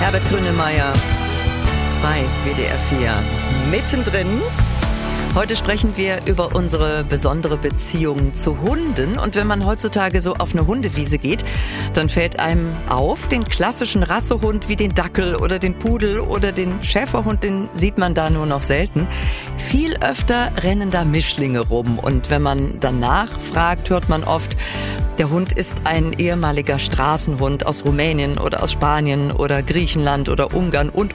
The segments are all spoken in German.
Herbert Grönemeyer bei WDR 4 mittendrin. Heute sprechen wir über unsere besondere Beziehung zu Hunden. Und wenn man heutzutage so auf eine Hundewiese geht, dann fällt einem auf, den klassischen Rassehund wie den Dackel oder den Pudel oder den Schäferhund, den sieht man da nur noch selten. Viel öfter rennen da Mischlinge rum. Und wenn man danach fragt, hört man oft, der Hund ist ein ehemaliger Straßenhund aus Rumänien oder aus Spanien oder Griechenland oder Ungarn und.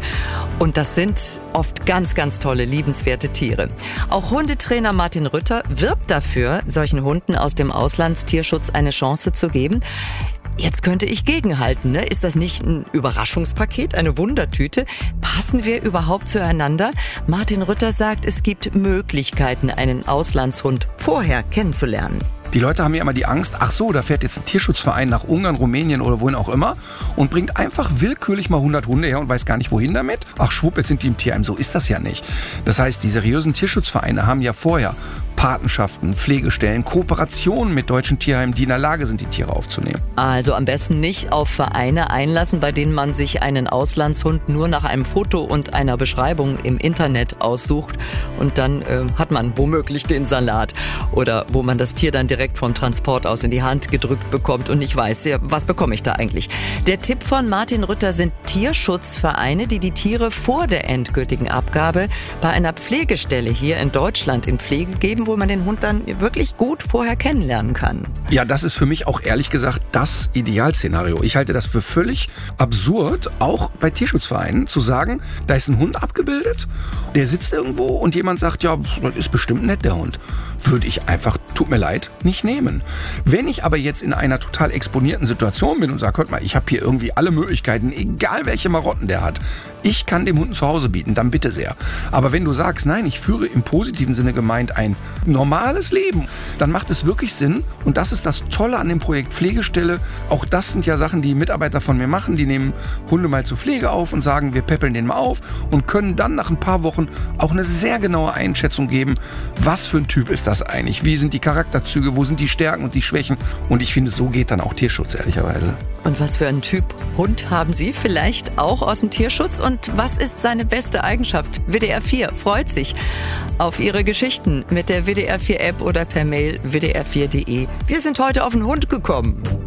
Und das sind oft ganz, ganz tolle, liebenswerte Tiere. Auch Hundetrainer Martin Rütter wirbt dafür, solchen Hunden aus dem Auslandstierschutz eine Chance zu geben. Jetzt könnte ich gegenhalten, ne? Ist das nicht ein Überraschungspaket, eine Wundertüte? Passen wir überhaupt zueinander? Martin Rütter sagt, es gibt Möglichkeiten, einen Auslandshund vorher kennenzulernen. Die Leute haben ja immer die Angst, ach so, da fährt jetzt ein Tierschutzverein nach Ungarn, Rumänien oder wohin auch immer und bringt einfach willkürlich mal 100 Hunde her und weiß gar nicht, wohin damit. Ach schwupp, jetzt sind die im Tierheim. So ist das ja nicht. Das heißt, die seriösen Tierschutzvereine haben ja vorher Patenschaften, Pflegestellen, Kooperationen mit deutschen Tierheimen, die in der Lage sind, die Tiere aufzunehmen. Also am besten nicht auf Vereine einlassen, bei denen man sich einen Auslandshund nur nach einem Foto und einer Beschreibung im Internet aussucht und dann hat man womöglich den Salat oder wo man das Tier dann direkt vom Transport aus in die Hand gedrückt bekommt und nicht weiß, ja, was bekomme ich da eigentlich. Der Tipp von Martin Rütter sind Tierschutzvereine, die die Tiere vor der endgültigen Abgabe bei einer Pflegestelle hier in Deutschland in Pflege geben, wo man den Hund dann wirklich gut vorher kennenlernen kann. Ja, das ist für mich auch ehrlich gesagt das Idealszenario. Ich halte das für völlig absurd, auch bei Tierschutzvereinen zu sagen, da ist ein Hund abgebildet, der sitzt irgendwo und jemand sagt, ja, das ist bestimmt nett, der Hund. Würde ich einfach, tut mir leid, nicht nehmen. Wenn ich aber jetzt in einer total exponierten Situation bin und sage, hört mal, ich habe hier irgendwie alle Möglichkeiten, egal welche Marotten der hat, ich kann dem Hund ein Zuhause bieten, dann bitte sehr. Aber wenn du sagst, nein, ich führe im positiven Sinne gemeint ein normales Leben, dann macht es wirklich Sinn und das ist das Tolle an dem Projekt Pflegestelle. Auch das sind ja Sachen, die Mitarbeiter von mir machen, die nehmen Hunde mal zur Pflege auf und sagen, wir peppeln den mal auf und können dann nach ein paar Wochen auch eine sehr genaue Einschätzung geben, was für ein Typ ist das eigentlich, wie sind die Charakterzüge, wo sind die Stärken und die Schwächen und ich finde, so geht dann auch Tierschutz, ehrlicherweise. Und was für einen Typ Hund haben Sie vielleicht auch aus dem Tierschutz und was ist seine beste Eigenschaft? WDR 4 freut sich auf Ihre Geschichten mit der WDR 4 App oder per Mail wdr4.de. Wir sind heute auf den Hund gekommen.